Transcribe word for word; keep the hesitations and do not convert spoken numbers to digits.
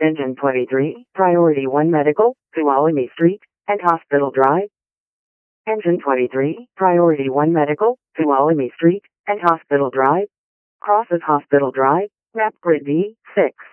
Engine twenty-three, Priority one Medical, Tuolumne Street, and Hospital Drive. Engine twenty-three, Priority one Medical, Tuolumne Street, and Hospital Drive. Crosses Hospital Drive, map grid D, six.